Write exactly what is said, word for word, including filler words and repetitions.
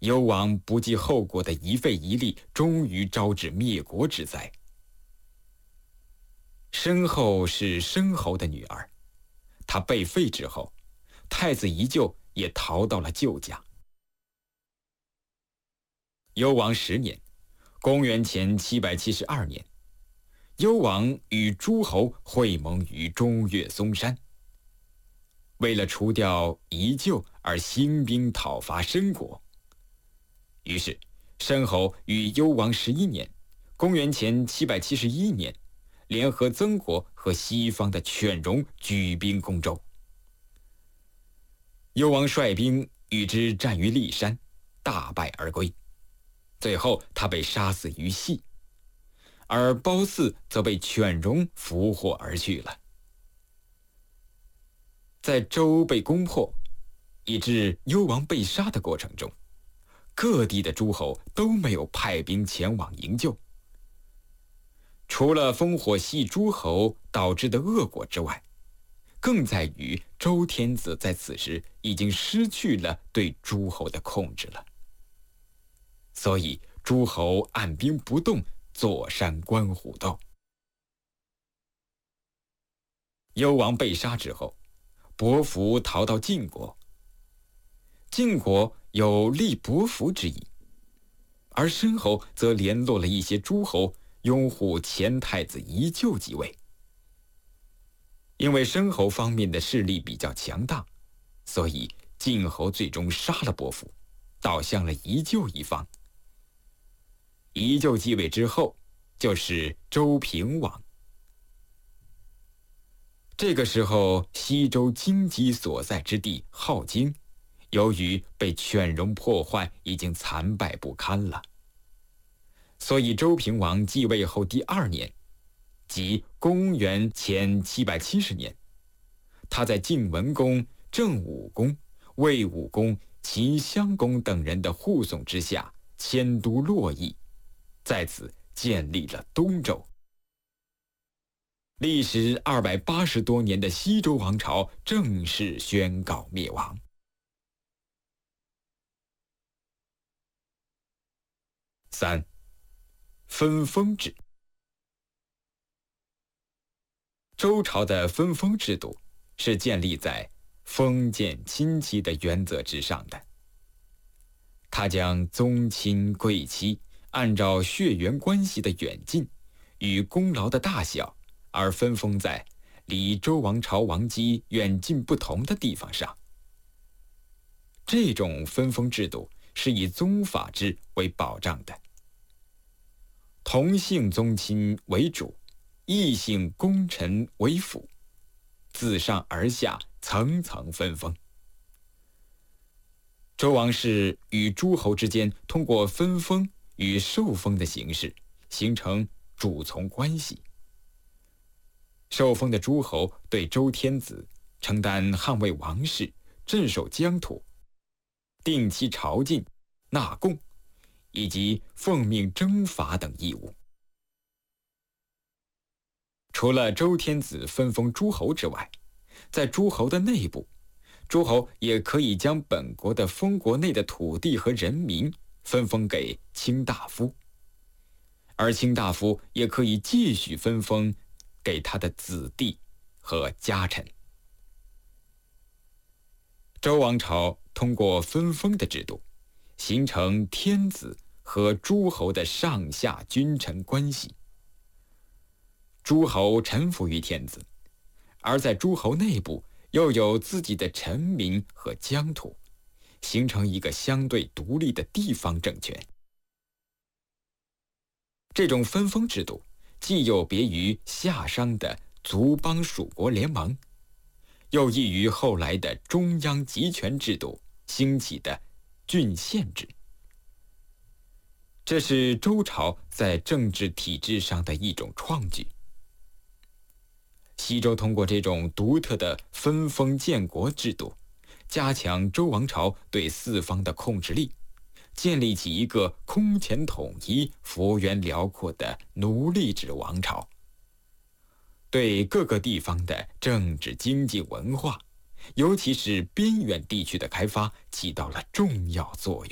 幽王不计后果的一废一立，终于招致灭国之灾。申后是申侯的女儿，她被废之后，太子宜臼也逃到了旧家。幽王十年，公元前七百七十二年，幽王与诸侯会盟于中岳嵩山。为了除掉宜臼而兴兵讨伐申国，于是申侯于幽王十一年，公元前七百七十一年，联合曾国和西方的犬戎举兵攻周。幽王率兵与之战于骊山，大败而归。最后他被杀死于系，而褒姒则被犬戎俘获而去了。在周被攻破以致幽王被杀的过程中，各地的诸侯都没有派兵前往营救。除了烽火戏诸侯导致的恶果之外，更在于周天子在此时已经失去了对诸侯的控制了。所以诸侯按兵不动，坐山观虎斗。幽王被杀之后，伯服逃到晋国。晋国有立伯服之意，而申侯则联络了一些诸侯，拥护前太子宜臼即位。因为申侯方面的势力比较强大，所以晋侯最终杀了伯服，倒向了宜臼一方。宜臼继位之后，就是周平王。这个时候，西周荆棘所在之地镐京，由于被犬戎破坏，已经残败不堪了。所以周平王继位后第二年，即公元前七百七十年，他在晋文公、郑武公、魏武公、秦襄公等人的护送之下，迁都洛邑，在此建立了东周。历时二百八十多年的西周王朝正式宣告灭亡。三、分封制。周朝的分封制度是建立在封建亲戚的原则之上的。他将宗亲贵戚按照血缘关系的远近与功劳的大小而分封在离周王朝王姬远近不同的地方上。这种分封制度是以宗法制为保障的，同姓宗亲为主，异姓功臣为辅，自上而下层层分封。周王室与诸侯之间通过分封与受封的形式形成主从关系。受封的诸侯对周天子承担捍卫王室、镇守疆土、定期朝觐、纳贡以及奉命征伐等义务。除了周天子分封诸侯之外，在诸侯的内部，诸侯也可以将本国的封国内的土地和人民分封给卿大夫，而卿大夫也可以继续分封给他的子弟和家臣。周王朝通过分封的制度，形成天子和诸侯的上下君臣关系。诸侯臣服于天子，而在诸侯内部又有自己的臣民和疆土，形成一个相对独立的地方政权。这种分封制度既有别于夏商的族邦属国联盟，又异于后来的中央集权制度兴起的郡县制。这是周朝在政治体制上的一种创举。西周通过这种独特的分封建国制度，加强周王朝对四方的控制力，建立起一个空前统一、幅员辽阔的奴隶制王朝，对各个地方的政治、经济、文化，尤其是边远地区的开发起到了重要作用。